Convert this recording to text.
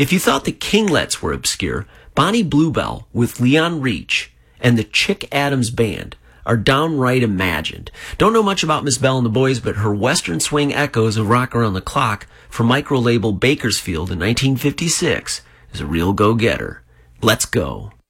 If you thought the Kinglets were obscure, Bonnie Bluebell with Leon Reach and the Chick Adams Band are downright imagined. Don't know much about Miss Bell and the Boys, but her Western swing echoes of Rock Around the Clock from micro-label Bakersfield in 1956 is a real go-getter. Let's go.